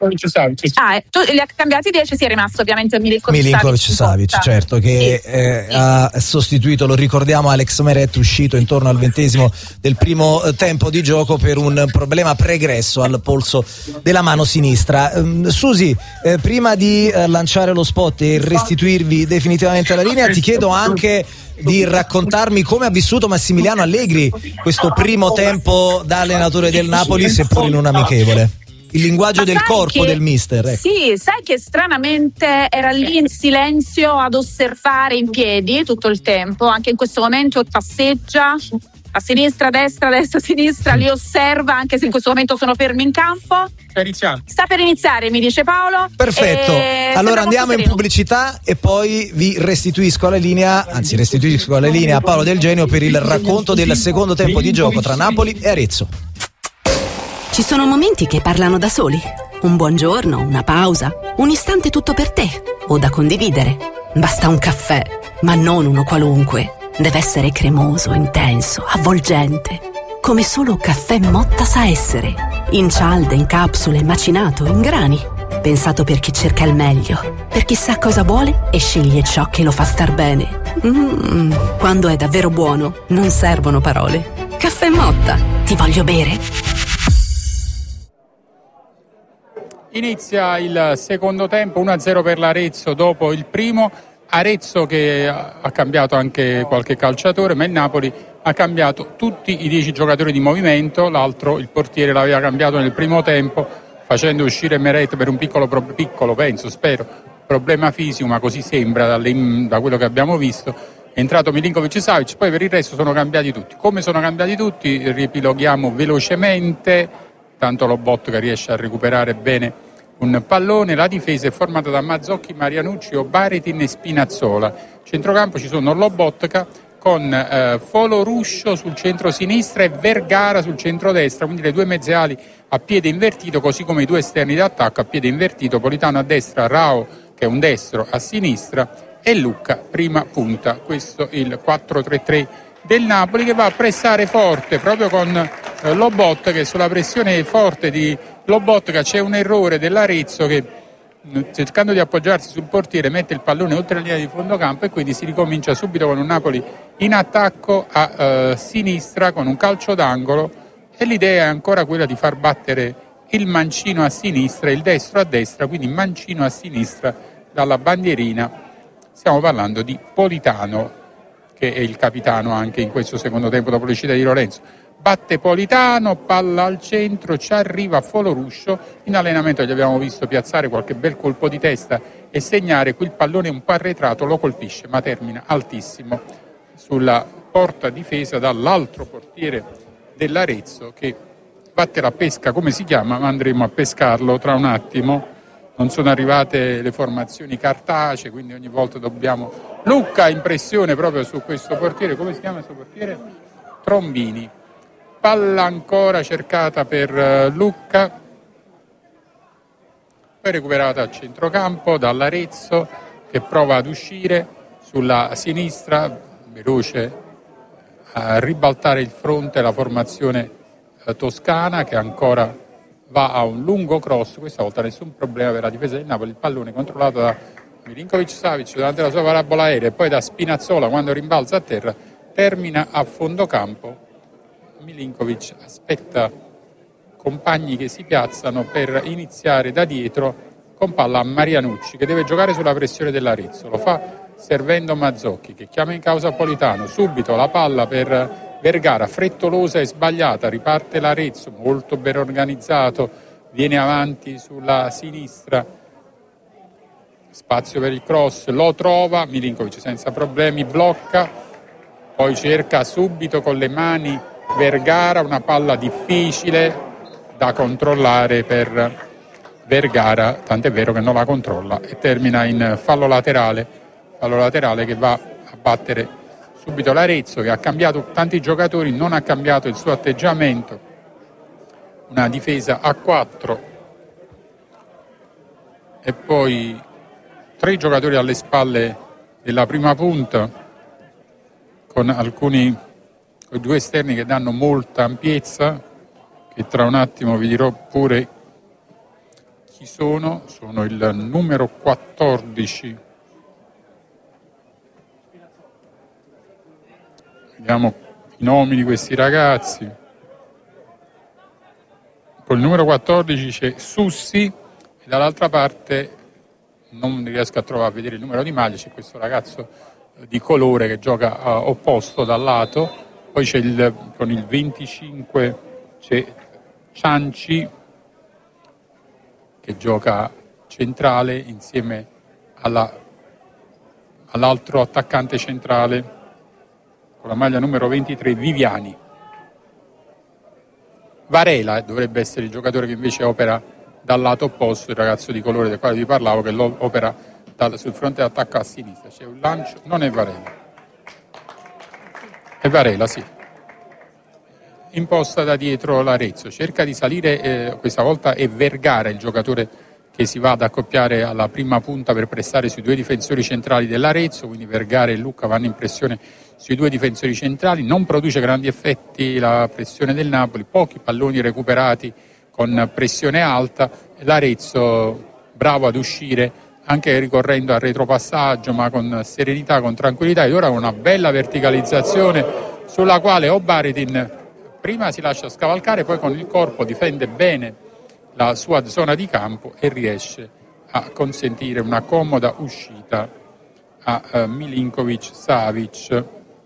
Tu li ha cambiati 10, sì, è rimasto ovviamente Milinkovic-Savic, certo, che ha sostituito, lo ricordiamo, Alex Meret, uscito intorno al 20° del primo tempo di gioco per un problema pregresso al polso della mano sinistra. Susi, prima di lanciare lo spot e restituirvi definitivamente la linea, ti chiedo anche di raccontarmi come ha vissuto Massimiliano Allegri questo primo tempo da allenatore del Napoli, seppur in un amichevole. Il linguaggio del corpo del mister. Sì, sai che stranamente era lì in silenzio ad osservare in piedi tutto il tempo, anche in questo momento passeggia a sinistra, a destra, a sinistra, li osserva, anche se in questo momento sono fermi in campo. Sta per iniziare, mi dice Paolo. Perfetto, allora andiamo in pubblicità e poi vi restituisco la linea a Paolo Del Genio per il racconto del secondo tempo di gioco tra Napoli e Arezzo. Ci sono momenti che parlano da soli. Un buongiorno, una pausa, un istante tutto per te o da condividere. Basta un caffè, ma non uno qualunque. Deve essere cremoso, intenso, avvolgente. Come solo Caffè Motta sa essere. In cialde, in capsule, macinato, in grani. Pensato per chi cerca il meglio, per chi sa cosa vuole e sceglie ciò che lo fa star bene. Quando è davvero buono, non servono parole. Caffè Motta, ti voglio bere? Inizia il secondo tempo, 1-0 per l'Arezzo dopo il primo. Arezzo che ha cambiato anche qualche calciatore, ma il Napoli ha cambiato tutti i 10 giocatori di movimento. L'altro, il portiere, l'aveva cambiato nel primo tempo, facendo uscire Meret per un piccolo problema fisico, ma così sembra da quello che abbiamo visto. È entrato Milinkovic-Savic, poi per il resto sono cambiati tutti. Come sono cambiati tutti? Riepiloghiamo velocemente, tanto Lobotka riesce a recuperare bene un pallone. La difesa è formata da Mazzocchi, Marianucci, Obaritin e Spinazzola. Centrocampo ci sono Lobotka con Foloruscio sul centro-sinistra e Vergara sul centro-destra, quindi le due mezze ali a piede invertito, così come i due esterni d'attacco a piede invertito, Politano a destra, Rao che è un destro a sinistra e Lucca prima punta. Questo il 4-3-3 del Napoli, che va a pressare forte proprio con Lobotka, che sulla pressione forte di Lobotka c'è un errore dell'Arezzo che, cercando di appoggiarsi sul portiere, mette il pallone oltre la linea di fondo campo e quindi si ricomincia subito con un Napoli in attacco a sinistra con un calcio d'angolo, e l'idea è ancora quella di far battere il mancino a sinistra e il destro a destra, quindi mancino a sinistra dalla bandierina. Stiamo parlando di Politano, che è il capitano anche in questo secondo tempo dopo l'uscita di Lorenzo. Batte Politano, palla al centro, ci arriva Foloruscio. In allenamento gli abbiamo visto piazzare qualche bel colpo di testa e segnare. Qui il pallone un po' arretrato, lo colpisce ma termina altissimo sulla porta difesa dall'altro portiere dell'Arezzo, che batte la pesca, come si chiama, ma andremo a pescarlo tra un attimo. Non sono arrivate le formazioni cartacee, quindi ogni volta dobbiamo... Lucca, impressione proprio su questo portiere. Come si chiama questo portiere? Trombini. Palla ancora cercata per Lucca, poi recuperata a centrocampo dall'Arezzo, che prova ad uscire sulla sinistra, veloce a ribaltare il fronte, la formazione Toscana che ancora va a un lungo cross, questa volta nessun problema per la difesa del Napoli, il pallone controllato da Milinkovic-Savic durante la sua parabola aerea e poi da Spinazzola quando rimbalza a terra, termina a fondo campo. Milinkovic aspetta compagni che si piazzano per iniziare da dietro con palla a Marianucci che deve giocare sulla pressione dell'Arezzo, lo fa servendo Mazzocchi che chiama in causa Politano, subito la palla per Vergara, frettolosa e sbagliata, riparte l'Arezzo, molto ben organizzato, viene avanti sulla sinistra, spazio per il cross, lo trova, Milinkovic senza problemi, blocca, poi cerca subito con le mani Vergara, una palla difficile da controllare per Vergara, tant'è vero che non la controlla e termina in fallo laterale che va a battere subito l'Arezzo che ha cambiato tanti giocatori, non ha cambiato il suo atteggiamento, una difesa a 4 e poi 3 giocatori alle spalle della prima punta con alcuni 2 esterni che danno molta ampiezza, che tra un attimo vi dirò pure chi sono il numero 14, vediamo i nomi di questi ragazzi, con il numero 14 c'è Sussi e dall'altra parte non riesco a trovare a vedere il numero di maglia, c'è questo ragazzo di colore che gioca opposto dal lato, poi c'è con il 25 c'è Cianci che gioca centrale insieme all'altro attaccante centrale con la maglia numero 23 Viviani. Varela dovrebbe essere il giocatore che invece opera dal lato opposto, il ragazzo di colore del quale vi parlavo che opera sul fronte d'attacco a sinistra. C'è un lancio, non è Varela, è Varela, sì. Imposta da dietro l'Arezzo, cerca di salire, questa volta è Vergara il giocatore che si va ad accoppiare alla prima punta per pressare sui 2 difensori centrali dell'Arezzo, quindi Vergara e Lucca vanno in pressione sui 2 difensori centrali, non produce grandi effetti la pressione del Napoli, pochi palloni recuperati con pressione alta, l'Arezzo bravo ad uscire anche ricorrendo al retropassaggio ma con serenità, con tranquillità ed ora una bella verticalizzazione sulla quale Obaritin prima si lascia scavalcare, poi con il corpo difende bene la sua zona di campo e riesce a consentire una comoda uscita a Milinkovic-Savic.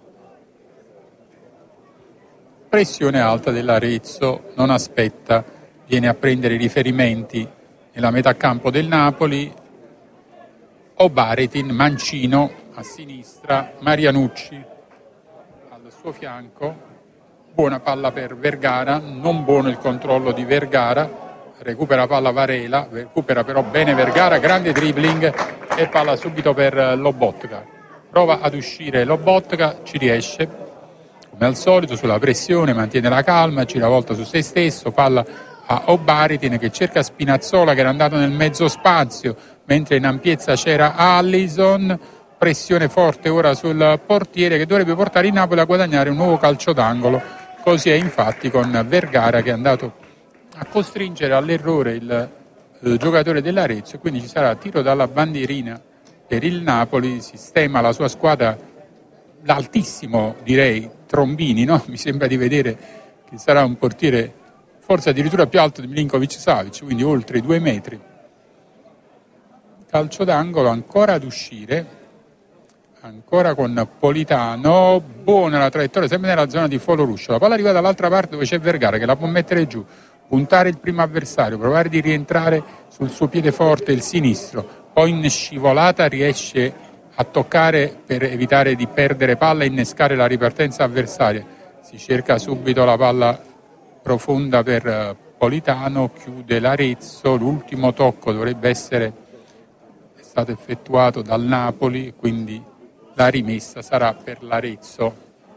Pressione alta dell'Arezzo, non aspetta, viene a prendere i riferimenti nella metà campo del Napoli. Obaritin, Mancino a sinistra, Marianucci al suo fianco. Buona palla per Vergara, non buono il controllo di Vergara, recupera palla Varela, recupera però bene Vergara, grande dribbling e palla subito per Lobotka. Prova ad uscire Lobotka, ci riesce, come al solito sulla pressione, mantiene la calma, gira volta su se stesso, palla a Obaritin che cerca Spinazzola che era andato nel mezzo spazio, mentre in ampiezza c'era Allison, pressione forte ora sul portiere che dovrebbe portare il Napoli a guadagnare un nuovo calcio d'angolo. Così è infatti con Vergara che è andato a costringere all'errore il giocatore dell'Arezzo e quindi ci sarà tiro dalla bandierina per il Napoli, sistema la sua squadra, l'altissimo direi Trombini, no? Mi sembra di vedere che sarà un portiere forse addirittura più alto di Milinkovic-Savic, quindi oltre 2 metri. Calcio d'angolo ancora ad uscire. Ancora con Politano, buona la traiettoria, sempre nella zona di Folo Ruscio. La palla arriva dall'altra parte dove c'è Vergara che la può mettere giù, puntare il primo avversario, provare di rientrare sul suo piede forte, il sinistro. Poi in scivolata riesce a toccare per evitare di perdere palla e innescare la ripartenza avversaria. Si cerca subito la palla profonda per Politano, chiude l'Arezzo, l'ultimo tocco dovrebbe essere stato effettuato dal Napoli, quindi la rimessa sarà per l'Arezzo.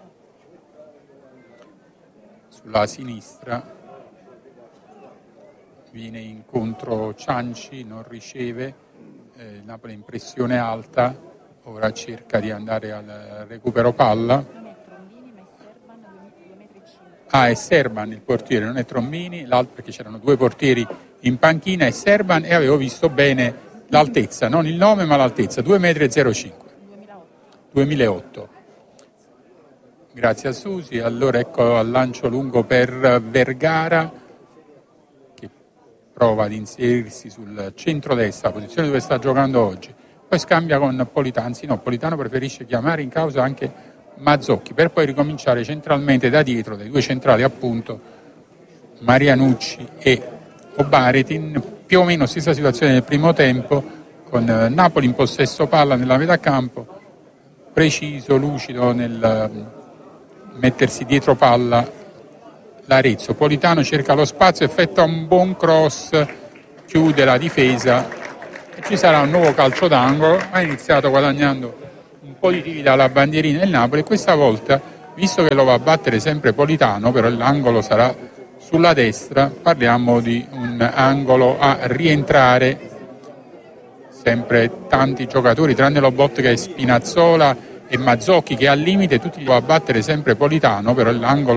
Sulla sinistra viene incontro Cianci, non riceve, Napoli in pressione alta, ora cerca di andare al recupero palla. è Serban il portiere, non è Trombini, perché c'erano 2 portieri in panchina, è Serban, e avevo visto bene l'altezza, non il nome ma l'altezza, 2,05 m. 2008. Grazie a Susi. Allora ecco al lancio lungo per Vergara, che prova ad inserirsi sul centro-destra, la posizione dove sta giocando oggi. Poi scambia con Politano, anzi no, Politano preferisce chiamare in causa anche Mazzocchi, per poi ricominciare centralmente da dietro, dai 2 centrali appunto, Marianucci e Obaretin. Più o meno stessa situazione del primo tempo, con Napoli in possesso palla nella metà campo, preciso, lucido nel mettersi dietro palla l'Arezzo. Politano cerca lo spazio, effettua un buon cross, chiude la difesa e ci sarà un nuovo calcio d'angolo. Ha iniziato guadagnando un po' di tiri dalla bandierina del Napoli, e questa volta, visto che lo va a battere sempre Politano, però l'angolo sarà sulla destra, parliamo di un angolo a rientrare. Sempre tanti giocatori, tranne Lobotka e Spinazzola e Mazzocchi, che al limite tutti li va a battere sempre Politano, però l'angolo